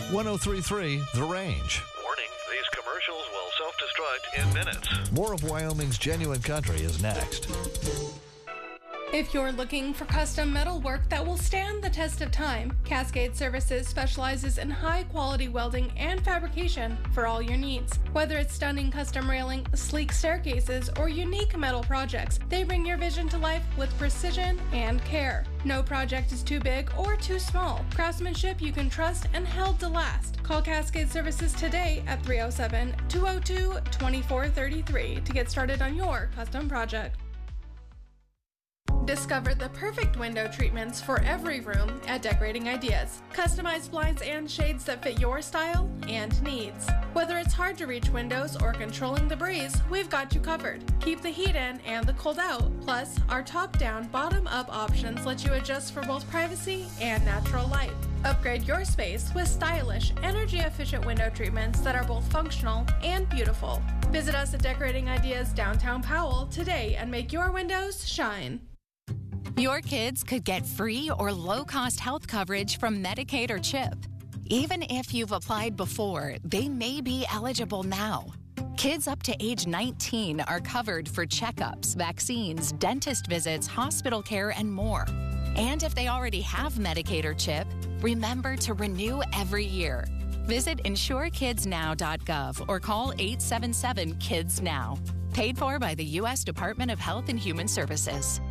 103.3 The Range. Warning, these commercials will self-destruct in minutes. More of Wyoming's genuine country is next. If you're looking for custom metal work that will stand the test of time, Cascade Services specializes in high-quality welding and fabrication for all your needs. Whether it's stunning custom railing, sleek staircases, or unique metal projects, they bring your vision to life with precision and care. No project is too big or too small. Craftsmanship you can trust and held to last. Call Cascade Services today at 307-202-2433 to get started on your custom project. Discover the perfect window treatments for every room at Decorating Ideas. Customized blinds and shades that fit your style and needs. Whether it's hard to reach windows or controlling the breeze, we've got you covered. Keep the heat in and the cold out. Plus, our top-down, bottom-up options let you adjust for both privacy and natural light. Upgrade your space with stylish, energy-efficient window treatments that are both functional and beautiful. Visit us at Decorating Ideas downtown Powell today and make your windows shine. Your kids could get free or low-cost health coverage from Medicaid or CHIP. Even if you've applied before, they may be eligible now. Kids up to age 19 are covered for checkups, vaccines, dentist visits, hospital care, and more. And if they already have Medicaid or CHIP, remember to renew every year. Visit insurekidsnow.gov or call 877-KIDS-NOW. Paid for by the U.S. Department of Health and Human Services.